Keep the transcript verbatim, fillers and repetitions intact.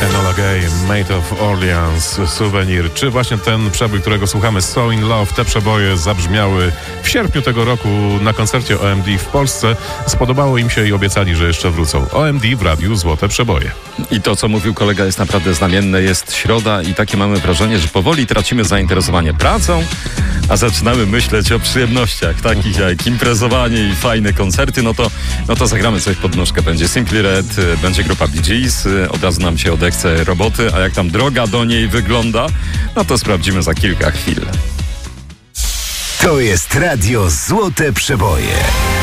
Enola Gay, Made of Orleans, Souvenir. Czy właśnie ten przebój, którego słuchamy, So in Love, te przeboje zabrzmiały w sierpniu tego roku na koncercie O M D w Polsce. Spodobało im się i obiecali, że jeszcze wrócą. O M D w radiu Złote Przeboje. I to, co mówił kolega, jest naprawdę znamienne. Jest środa i takie mamy wrażenie, że powoli tracimy zainteresowanie pracą, a zaczynamy myśleć o przyjemnościach, takich jak imprezowanie i fajne koncerty. No to, no to zagramy coś pod nóżkę. Będzie Simply Red, będzie grupa Bee Gees, od razu nam się odechce roboty, a jak tam droga do niej wygląda, no to sprawdzimy za kilka chwil. To jest radio Złote Przeboje.